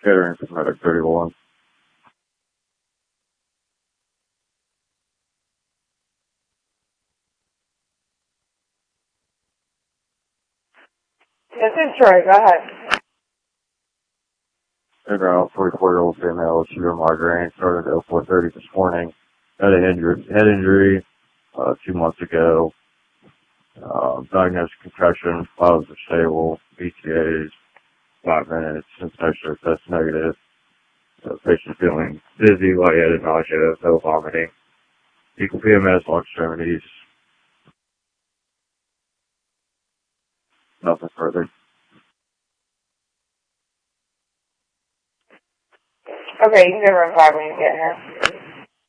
Catering for Medic 31. This is Troy. Go ahead. Figure out 44-year-old female, severe migraine, started at 4:30 this morning. Had a head injury 2 months ago. Diagnosed concussion, vitals are stable, ETAs, 5 minutes, since no test negative. Patient feeling dizzy, lightheaded, nausea, no vomiting. Equal PMS, low extremities, nothing further. Okay, you can give her a 5 when you get here.